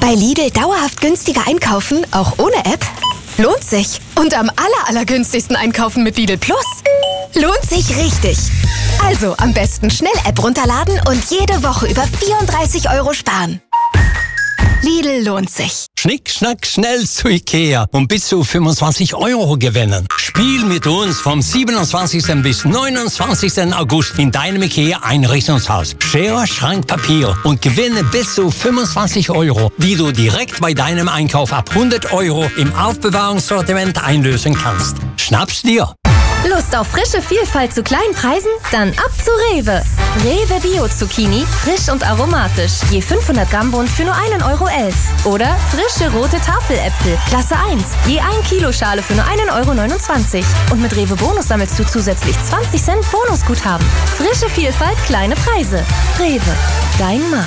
Bei Lidl dauerhaft günstiger einkaufen, auch ohne App? Lohnt sich. Und am allergünstigsten einkaufen mit Lidl Plus? Lohnt sich richtig. Also am besten schnell App runterladen und jede Woche über 34 € sparen. Lidl lohnt sich. Schnick, schnack, schnell zu Ikea und bis zu 25 € gewinnen. Spiel mit uns vom 27. bis 29. August in deinem Ikea-Einrichtungshaus. Schere, Schrank, Papier und gewinne bis zu 25 €, die du direkt bei deinem Einkauf ab 100 € im Aufbewahrungssortiment einlösen kannst. Schnapp's dir! Lust auf frische Vielfalt zu kleinen Preisen? Dann ab zu Rewe. Rewe Bio Zucchini, frisch und aromatisch. Je 500 Gramm Bund für nur 1,11 €. Oder frische rote Tafeläpfel, Klasse 1. Je 1 Kilo Schale für nur 1,29 €. Und mit Rewe Bonus sammelst du zusätzlich 20 Cent Bonusguthaben. Frische Vielfalt, kleine Preise. Rewe, dein Markt.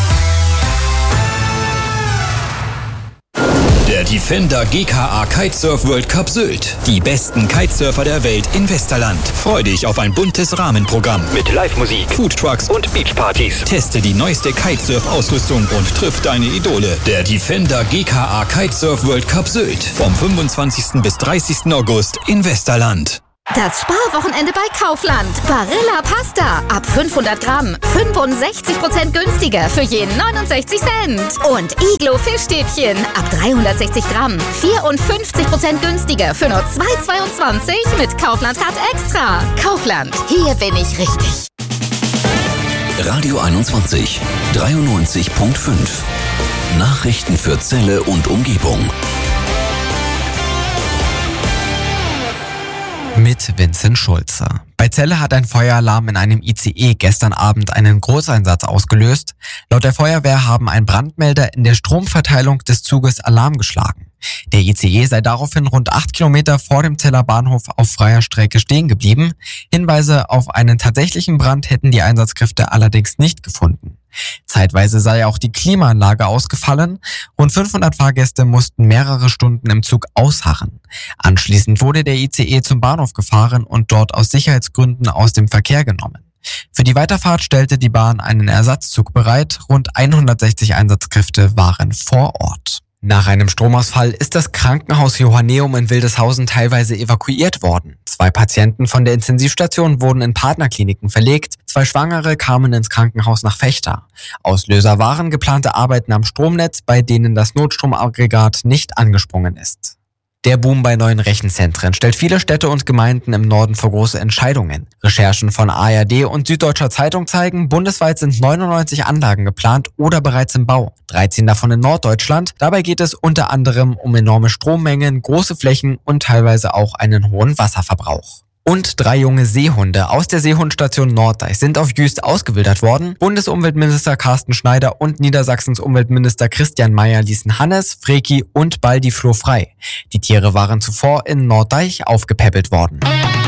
Der Defender GKA Kitesurf World Cup Sylt. Die besten Kitesurfer der Welt in Westerland. Freu dich auf ein buntes Rahmenprogramm mit Live-Musik, Foodtrucks und Beachpartys. Teste die neueste Kitesurf-Ausrüstung und triff deine Idole. Der Defender GKA Kitesurf World Cup Sylt. Vom 25. bis 30. August in Westerland. Das Sparwochenende bei Kaufland. Barilla Pasta. Ab 500 Gramm. 65% günstiger für je 69 Cent. Und Iglo Fischstäbchen. Ab 360 Gramm. 54% günstiger für nur 2,22 mit Kaufland Card Extra. Kaufland. Hier bin ich richtig. Radio 21. 93.5. Nachrichten für Celle und Umgebung. Mit Vincent Schulze. Bei Celle hat ein Feueralarm in einem ICE gestern Abend einen Großeinsatz ausgelöst. Laut der Feuerwehr haben ein Brandmelder in der Stromverteilung des Zuges Alarm geschlagen. Der ICE sei daraufhin rund 8 Kilometer vor dem Celler Bahnhof auf freier Strecke stehen geblieben. Hinweise auf einen tatsächlichen Brand hätten die Einsatzkräfte allerdings nicht gefunden. Zeitweise sei auch die Klimaanlage ausgefallen. Rund 500 Fahrgäste mussten mehrere Stunden im Zug ausharren. Anschließend wurde der ICE zum Bahnhof gefahren und dort aus Sicherheitsgründen aus dem Verkehr genommen. Für die Weiterfahrt stellte die Bahn einen Ersatzzug bereit. Rund 160 Einsatzkräfte waren vor Ort. Nach einem Stromausfall ist das Krankenhaus Johanneum in Wildeshausen teilweise evakuiert worden. 2 Patienten von der Intensivstation wurden in Partnerkliniken verlegt. 2 Schwangere kamen ins Krankenhaus nach Vechta. Auslöser waren geplante Arbeiten am Stromnetz, bei denen das Notstromaggregat nicht angesprungen ist. Der Boom bei neuen Rechenzentren stellt viele Städte und Gemeinden im Norden vor große Entscheidungen. Recherchen von ARD und Süddeutscher Zeitung zeigen, bundesweit sind 99 Anlagen geplant oder bereits im Bau. 13 davon in Norddeutschland. Dabei geht es unter anderem um enorme Strommengen, große Flächen und teilweise auch einen hohen Wasserverbrauch. Und 3 junge Seehunde aus der Seehundstation Norddeich sind auf Jüst ausgewildert worden. Bundesumweltminister Carsten Schneider und Niedersachsens Umweltminister Christian Mayer ließen Hannes, Freki und Baldi Floh frei. Die Tiere waren zuvor in Norddeich aufgepäppelt worden.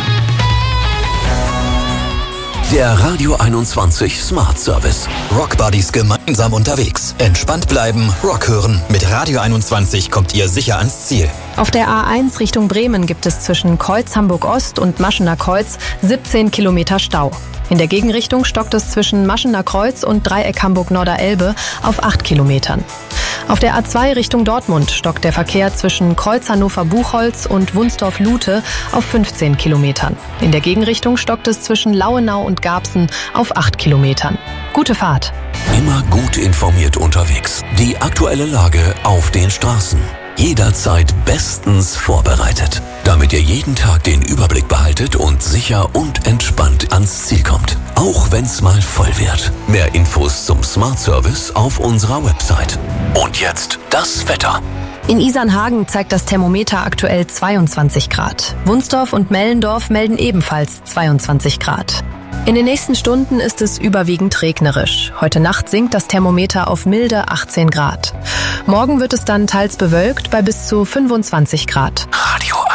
Der Radio 21 Smart Service. Rock Buddies gemeinsam unterwegs. Entspannt bleiben, Rock hören. Mit Radio 21 kommt ihr sicher ans Ziel. Auf der A1 Richtung Bremen gibt es zwischen Kreuz Hamburg-Ost und Maschener Kreuz 17 Kilometer Stau. In der Gegenrichtung stockt es zwischen Maschener Kreuz und Dreieck Hamburg-Norderelbe auf 8 Kilometern. Auf der A2 Richtung Dortmund stockt der Verkehr zwischen Kreuz Hannover-Buchholz und Wunsdorf-Lute auf 15 Kilometern. In der Gegenrichtung stockt es zwischen Lauenau und Garbsen auf 8 Kilometern. Gute Fahrt. Immer gut informiert unterwegs. Die aktuelle Lage auf den Straßen. Jederzeit bestens vorbereitet, damit ihr jeden Tag den Überblick behaltet und sicher und entspannt ans Ziel kommt. Auch wenn's mal voll wird. Mehr Infos zum Smart Service auf unserer Website. Und jetzt das Wetter. In Isernhagen zeigt das Thermometer aktuell 22 Grad. Wunsdorf und Mellendorf melden ebenfalls 22 Grad. In den nächsten Stunden ist es überwiegend regnerisch. Heute Nacht sinkt das Thermometer auf milde 18 Grad. Morgen wird es dann teils bewölkt bei bis zu 25 Grad. Radio